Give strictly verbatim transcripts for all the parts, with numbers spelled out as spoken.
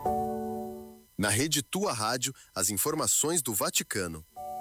Na Rede Tua Rádio, as informações do Vaticano.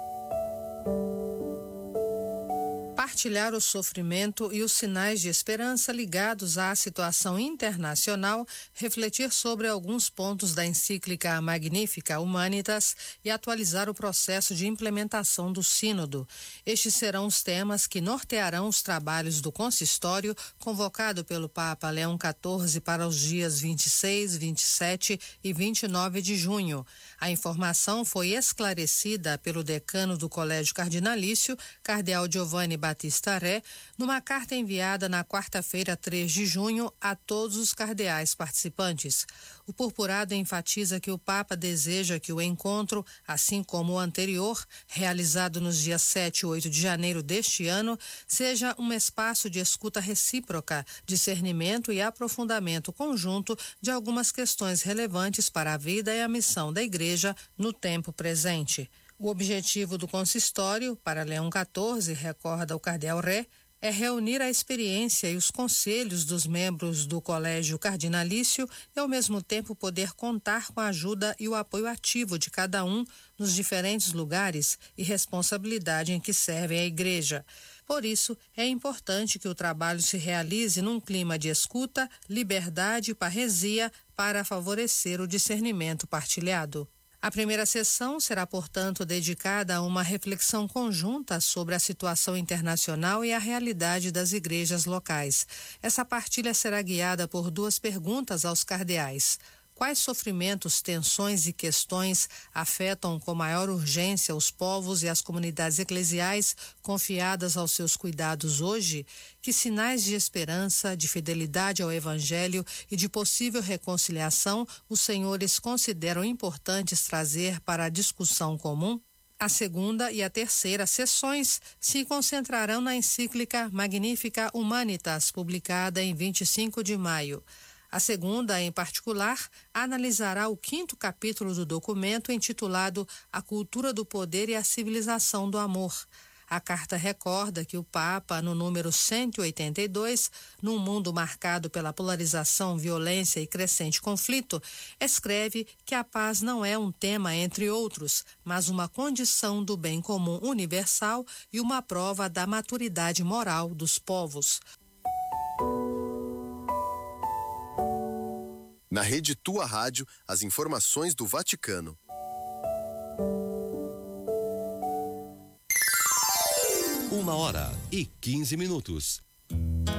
Partilhar o sofrimento e os sinais de esperança ligados à situação internacional, refletir sobre alguns pontos da encíclica Magnificat Humanitas e atualizar o processo de implementação do Sínodo. Estes serão os temas que nortearão os trabalhos do consistório convocado pelo Papa Leão quatorze para os dias vinte e seis, vinte e sete e vinte e nove de junho. A informação foi esclarecida pelo decano do Colégio Cardinalício, Cardeal Giovanni Battista Re, numa carta enviada na quarta-feira, três de junho, a todos os cardeais participantes. O purpurado enfatiza que o Papa deseja que o encontro, assim como o anterior, realizado nos dias sete e oito de janeiro deste ano, seja um espaço de escuta recíproca, discernimento e aprofundamento conjunto de algumas questões relevantes para a vida e a missão da Igreja no tempo presente. O objetivo do consistório, para Leão quatorze, recorda o cardeal Re, é reunir a experiência e os conselhos dos membros do Colégio Cardinalício e, ao mesmo tempo, poder contar com a ajuda e o apoio ativo de cada um nos diferentes lugares e responsabilidade em que servem a Igreja. Por isso, é importante que o trabalho se realize num clima de escuta, liberdade e parresia para favorecer o discernimento partilhado. A primeira sessão será, portanto, dedicada a uma reflexão conjunta sobre a situação internacional e a realidade das igrejas locais. Essa partilha será guiada por duas perguntas aos cardeais. Quais sofrimentos, tensões e questões afetam com maior urgência os povos e as comunidades eclesiais confiadas aos seus cuidados hoje? Que sinais de esperança, de fidelidade ao Evangelho e de possível reconciliação os senhores consideram importantes trazer para a discussão comum? A segunda e a terceira sessões se concentrarão na encíclica Magnificat Humanitas, publicada em vinte e cinco de maio. A segunda, em particular, analisará o quinto capítulo do documento intitulado A Cultura do Poder e a Civilização do Amor. A carta recorda que o Papa, no número cento e oitenta e dois, num mundo marcado pela polarização, violência e crescente conflito, escreve que a paz não é um tema entre outros, mas uma condição do bem comum universal e uma prova da maturidade moral dos povos. Na Rede Tua Rádio, as informações do Vaticano. Uma hora e quinze minutos.